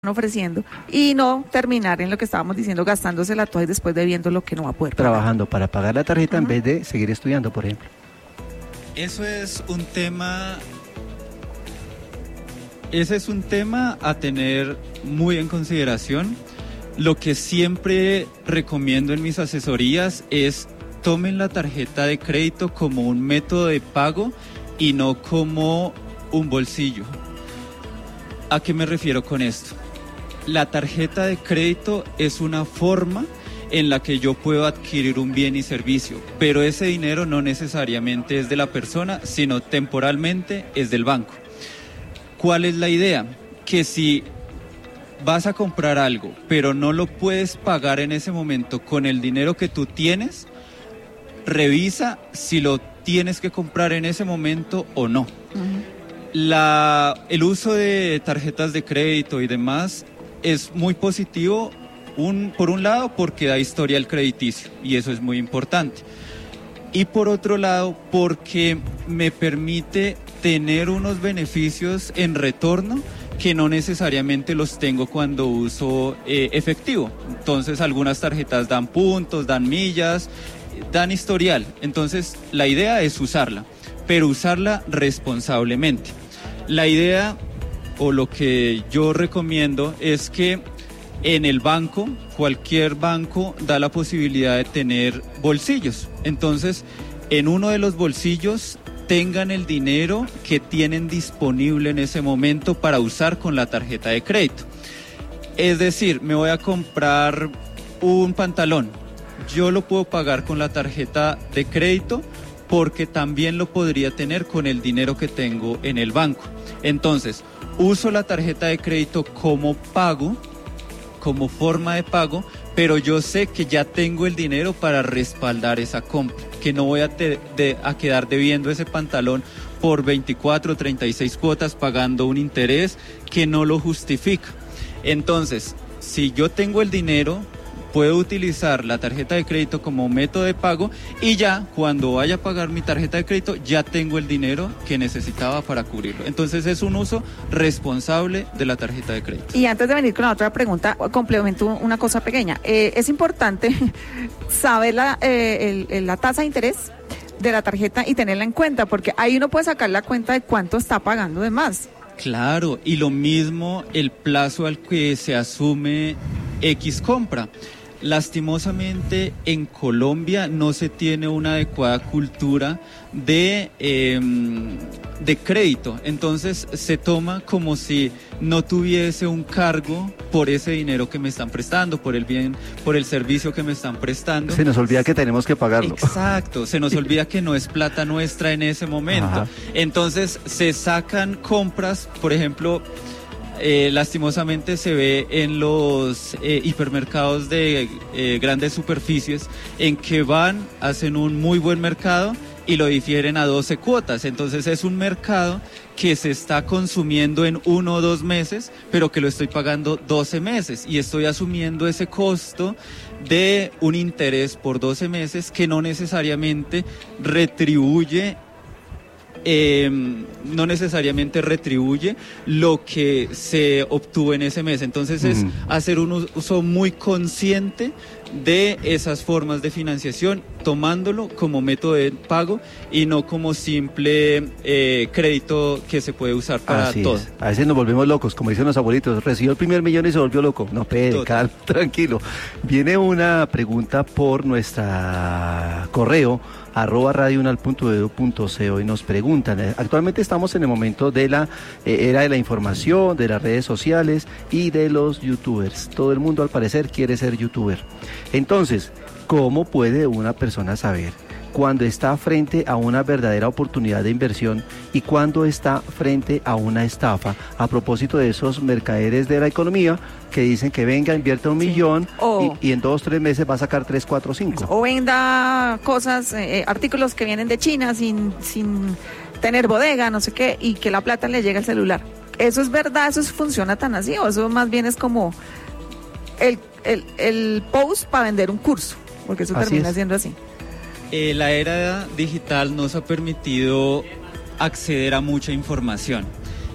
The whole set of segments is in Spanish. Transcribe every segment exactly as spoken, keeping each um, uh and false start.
ofreciendo y no terminar en lo que estábamos diciendo, gastándose la toalla y después debiendo lo que no va a poder pagar. Trabajando para pagar la tarjeta uh-huh. en vez de seguir estudiando, por ejemplo. Eso es un tema, ese es un tema a tener muy en consideración. Lo que siempre recomiendo en mis asesorías es tomen la tarjeta de crédito como un método de pago y no como un bolsillo. ¿A qué me refiero con esto? La tarjeta de crédito es una forma en la que yo puedo adquirir un bien y servicio, pero ese dinero no necesariamente es de la persona, sino temporalmente es del banco. ¿Cuál es la idea? Que si vas a comprar algo, pero no lo puedes pagar en ese momento con el dinero que tú tienes, revisa si lo tienes que comprar en ese momento o no. Uh-huh. La, el uso de tarjetas de crédito y demás es muy positivo, un, por un lado porque da historial crediticio y eso es muy importante, y por otro lado porque me permite tener unos beneficios en retorno que no necesariamente los tengo cuando uso eh, efectivo. Entonces algunas tarjetas dan puntos, dan millas, dan historial, entonces la idea es usarla, pero usarla responsablemente. La idea o lo que yo recomiendo es que en el banco, cualquier banco da la posibilidad de tener bolsillos. Entonces, en uno de los bolsillos tengan el dinero que tienen disponible en ese momento para usar con la tarjeta de crédito. Es decir, me voy a comprar un pantalón. Yo lo puedo pagar con la tarjeta de crédito porque también lo podría tener con el dinero que tengo en el banco. Entonces, uso la tarjeta de crédito como pago, como forma de pago, pero yo sé que ya tengo el dinero para respaldar esa compra, que no voy a, te, de, a quedar debiendo ese pantalón por veinticuatro o treinta y seis cuotas pagando un interés que no lo justifica. Entonces, si yo tengo el dinero, puedo utilizar la tarjeta de crédito como método de pago y ya cuando vaya a pagar mi tarjeta de crédito ya tengo el dinero que necesitaba para cubrirlo. Entonces es un uso responsable de la tarjeta de crédito. Y antes de venir con la otra pregunta, complemento una cosa pequeña. Eh, es importante saber la, eh, el, la tasa de interés de la tarjeta y tenerla en cuenta, porque ahí uno puede sacar la cuenta de cuánto está pagando de más. Claro, y lo mismo el plazo al que se asume X compra. Lastimosamente en Colombia no se tiene una adecuada cultura de, eh, de crédito, entonces se toma como si no tuviese un cargo por ese dinero que me están prestando, por el bien, por el servicio que me están prestando. Se nos olvida que tenemos que pagarlo. Exacto, se nos olvida que no es plata nuestra en ese momento. Ajá. Entonces se sacan compras, por ejemplo, Eh, lastimosamente se ve en los eh, hipermercados de eh, grandes superficies en que van, hacen un muy buen mercado y lo difieren a doce cuotas. Entonces es un mercado que se está consumiendo en uno o dos meses, pero que lo estoy pagando doce meses y estoy asumiendo ese costo de un interés por doce meses que no necesariamente retribuye Eh, no necesariamente retribuye lo que se obtuvo en ese mes. Entonces es uh-huh. hacer un uso muy consciente de esas formas de financiación, tomándolo como método de pago y no como simple eh, crédito que se puede usar para Así todo. Es. A veces nos volvemos locos, como dicen los abuelitos, recibió el primer millón y se volvió loco. No, pede, calma, tranquilo. Viene una pregunta por nuestra correo, arroba radiounal punto edu punto co, y nos preguntan, actualmente estamos en el momento de la eh, era de la información, de las redes sociales y de los youtubers. Todo el mundo al parecer quiere ser youtuber. Entonces, ¿cómo puede una persona saber cuando está frente a una verdadera oportunidad de inversión y cuando está frente a una estafa? A propósito de esos mercaderes de la economía que dicen que venga, invierta un sí. millón o, y, y en dos, tres meses va a sacar tres, cuatro, cinco. O venda cosas, eh, artículos que vienen de China sin, sin tener bodega, no sé qué, y que la plata le llega al celular. ¿Eso es verdad? ¿Eso funciona tan así? ¿O eso más bien es como el, el, el post para vender un curso? Porque eso así termina es. siendo así. Eh, la era digital nos ha permitido acceder a mucha información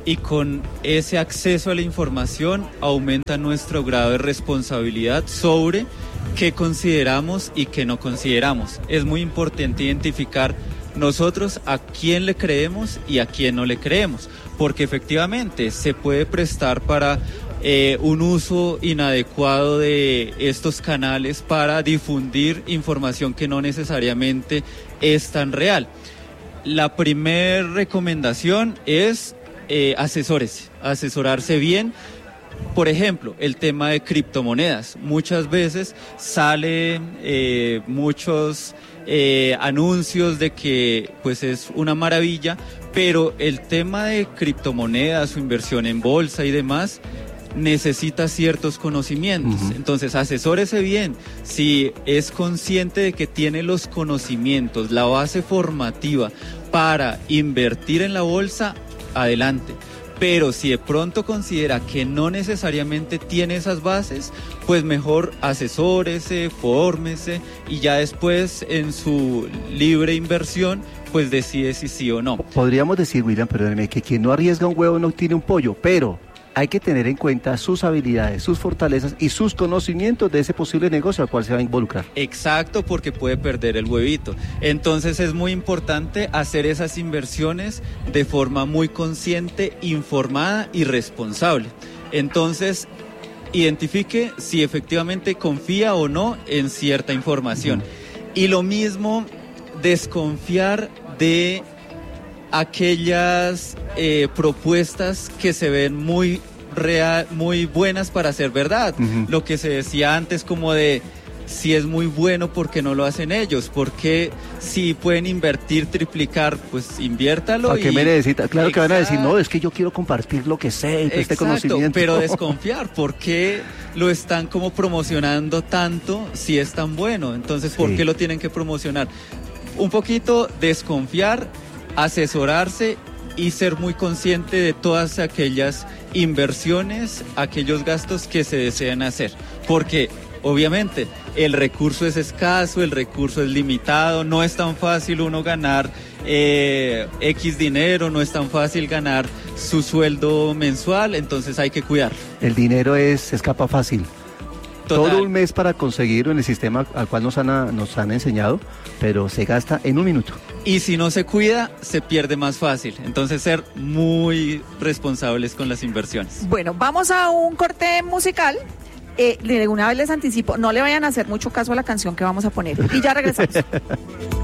y con ese acceso a la información aumenta nuestro grado de responsabilidad sobre qué consideramos y qué no consideramos. Es muy importante identificar nosotros a quién le creemos y a quién no le creemos, porque efectivamente se puede prestar para eh, un uso inadecuado de estos canales para difundir información que no necesariamente es tan real. La primera recomendación es eh, asesórese, asesorarse bien. Por ejemplo, el tema de criptomonedas. Muchas veces salen eh, muchos eh, anuncios de que pues es una maravilla, pero el tema de criptomonedas, su inversión en bolsa y demás, necesita ciertos conocimientos. Uh-huh. Entonces, asesórese bien. Si es consciente de que tiene los conocimientos, la base formativa para invertir en la bolsa, adelante. Pero si de pronto considera que no necesariamente tiene esas bases, pues mejor asesórese, fórmese y ya después en su libre inversión pues decide si sí o no. Podríamos decir, William, perdóneme, que quien no arriesga un huevo no tiene un pollo, pero hay que tener en cuenta sus habilidades, sus fortalezas y sus conocimientos de ese posible negocio al cual se va a involucrar. Exacto, porque puede perder el huevito. Entonces es muy importante hacer esas inversiones de forma muy consciente, informada y responsable. Entonces, identifique si efectivamente confía o no en cierta información. Uh-huh. Y lo mismo, desconfiar de aquellas eh, propuestas que se ven muy real, muy buenas para ser verdad. Uh-huh. Lo que se decía antes como de si es muy bueno, ¿por qué no lo hacen ellos? Porque si pueden invertir, triplicar, pues inviértalo. ¿A qué y... me necesita? Claro. Exacto. Que van a decir, no, es que yo quiero compartir lo que sé, y este conocimiento. Pero desconfiar, ¿por qué lo están como promocionando tanto si es tan bueno? Entonces, ¿por sí. qué lo tienen que promocionar? Un poquito desconfiar, asesorarse y ser muy consciente de todas aquellas inversiones, aquellos gastos que se desean hacer, porque obviamente el recurso es escaso, el recurso es limitado, no es tan fácil uno ganar eh, X dinero, no es tan fácil ganar su sueldo mensual, entonces hay que cuidarlo. El dinero es se escapa fácil. Total. Todo un mes para conseguirlo en el sistema al cual nos han, nos han enseñado, pero se gasta en un minuto. Y si no se cuida, se pierde más fácil. Entonces, ser muy responsables con las inversiones. Bueno, vamos a un corte musical. Eh, de una vez les anticipo, no le vayan a hacer mucho caso a la canción que vamos a poner. Y ya regresamos.